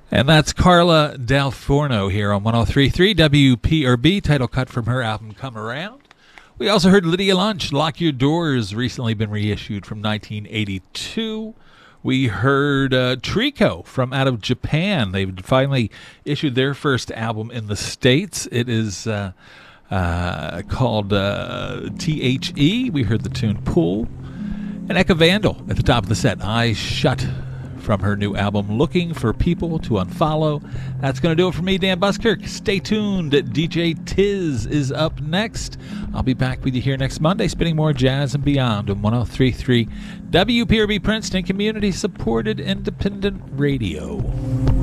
And that's Carla Del Forno here on 103.3 WPRB, title cut from her album Come Around. We also heard Lydia Lunch, Lock Your Doors, recently been reissued from 1982. We heard Trico from out of Japan. They've finally issued their first album in the States. It is called THE. We heard the tune Pull. And Eka Vandal at the top of the set, Eyes Shut, from her new album, Looking for People to Unfollow. That's going to do it for me, Dan Buskirk. Stay tuned. DJ Tiz is up next. I'll be back with you here next Monday, spinning more jazz and beyond on 103.3 WPRB Princeton, community-supported independent radio.